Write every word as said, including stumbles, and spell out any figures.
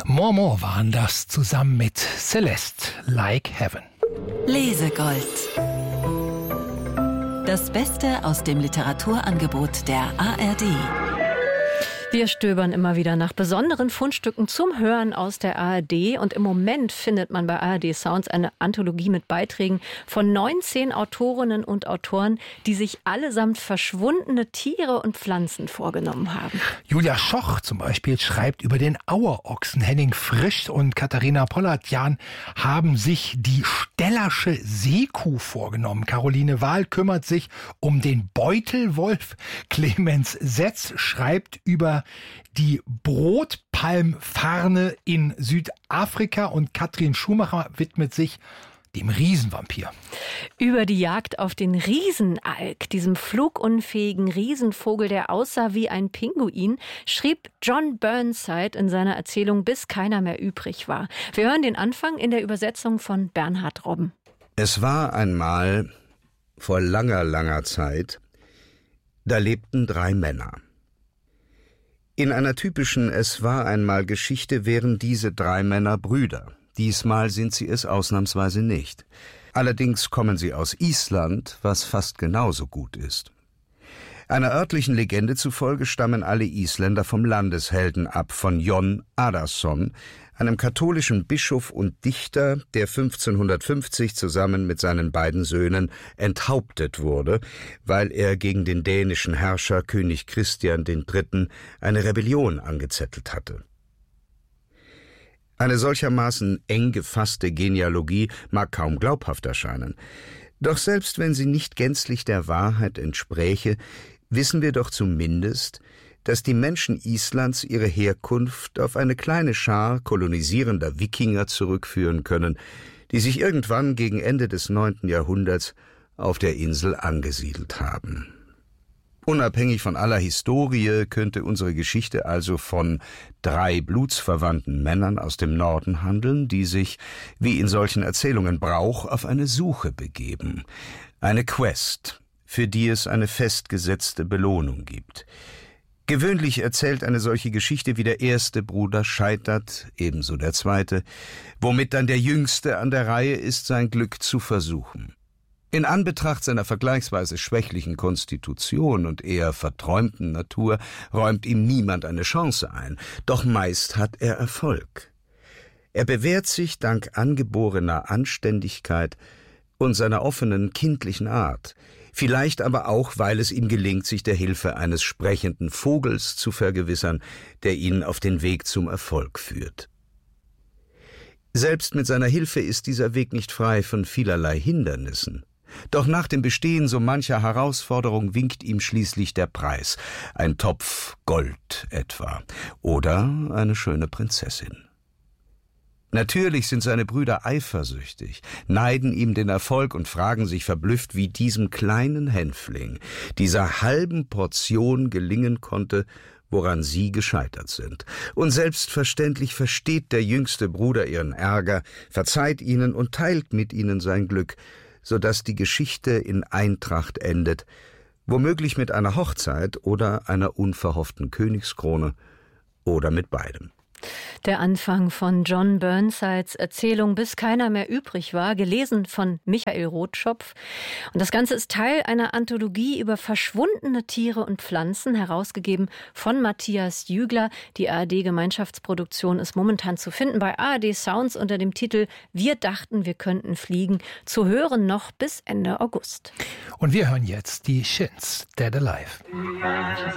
Mormor waren das zusammen mit Celeste, Like Heaven. Lesegold. Das Beste aus dem Literaturangebot der A R D. Wir stöbern immer wieder nach besonderen Fundstücken zum Hören aus der A R D. Und im Moment findet man bei A R D Sounds eine Anthologie mit Beiträgen von neunzehn Autorinnen und Autoren, die sich allesamt verschwundene Tiere und Pflanzen vorgenommen haben. Julia Schoch zum Beispiel schreibt über den Auerochsen. Henning Frisch und Katharina Pollatjan haben sich die Stellersche Seekuh vorgenommen. Caroline Wahl kümmert sich um den Beutelwolf. Clemens Setz schreibt über die Brotpalmfarne in Südafrika und Katrin Schumacher widmet sich dem Riesenvampir. Über die Jagd auf den Riesenalk, diesem flugunfähigen Riesenvogel, der aussah wie ein Pinguin, schrieb John Burnside in seiner Erzählung Bis keiner mehr übrig war. Wir hören den Anfang in der Übersetzung von Bernhard Robben. Es war einmal, vor langer, langer Zeit, da lebten drei Männer. In einer typischen Es war einmal Geschichte wären diese drei Männer Brüder. Diesmal sind sie es ausnahmsweise nicht. Allerdings kommen sie aus Island, was fast genauso gut ist. Einer örtlichen Legende zufolge stammen alle Isländer vom Landeshelden ab, von Jon Arason, einem katholischen Bischof und Dichter, der fünfzehnhundertfünfzig zusammen mit seinen beiden Söhnen enthauptet wurde, weil er gegen den dänischen Herrscher König Christian der Dritte. Eine Rebellion angezettelt hatte. Eine solchermaßen eng gefasste Genealogie mag kaum glaubhaft erscheinen. Doch selbst wenn sie nicht gänzlich der Wahrheit entspräche, wissen wir doch zumindest, dass die Menschen Islands ihre Herkunft auf eine kleine Schar kolonisierender Wikinger zurückführen können, die sich irgendwann gegen Ende des neunten Jahrhunderts auf der Insel angesiedelt haben. Unabhängig von aller Historie könnte unsere Geschichte also von drei blutsverwandten Männern aus dem Norden handeln, die sich, wie in solchen Erzählungen Brauch, auf eine Suche begeben. Eine Quest, für die es eine festgesetzte Belohnung gibt. Gewöhnlich erzählt eine solche Geschichte, wie der erste Bruder scheitert, ebenso der zweite, womit dann der Jüngste an der Reihe ist, sein Glück zu versuchen. In Anbetracht seiner vergleichsweise schwächlichen Konstitution und eher verträumten Natur räumt ihm niemand eine Chance ein, doch meist hat er Erfolg. Er bewährt sich dank angeborener Anständigkeit und seiner offenen, kindlichen Art, vielleicht aber auch, weil es ihm gelingt, sich der Hilfe eines sprechenden Vogels zu vergewissern, der ihn auf den Weg zum Erfolg führt. Selbst mit seiner Hilfe ist dieser Weg nicht frei von vielerlei Hindernissen. Doch nach dem Bestehen so mancher Herausforderung winkt ihm schließlich der Preis, ein Topf Gold etwa oder eine schöne Prinzessin. Natürlich sind seine Brüder eifersüchtig, neiden ihm den Erfolg und fragen sich verblüfft, wie diesem kleinen Hänfling, dieser halben Portion gelingen konnte, woran sie gescheitert sind. Und selbstverständlich versteht der jüngste Bruder ihren Ärger, verzeiht ihnen und teilt mit ihnen sein Glück, so dass die Geschichte in Eintracht endet, womöglich mit einer Hochzeit oder einer unverhofften Königskrone oder mit beidem. Der Anfang von John Burnsides Erzählung Bis keiner mehr übrig war, gelesen von Michael Rotschopf. Und das Ganze ist Teil einer Anthologie über verschwundene Tiere und Pflanzen, herausgegeben von Matthias Jügler. Die A R D-Gemeinschaftsproduktion ist momentan zu finden bei A R D Sounds unter dem Titel Wir dachten, wir könnten fliegen, zu hören noch bis Ende August. Und wir hören jetzt die Shins, Dead Alive.